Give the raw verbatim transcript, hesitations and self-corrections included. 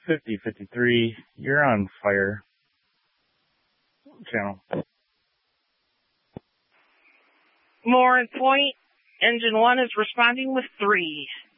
fifty fifty-three, you're on fire channel. More in point. Engine one is responding with three.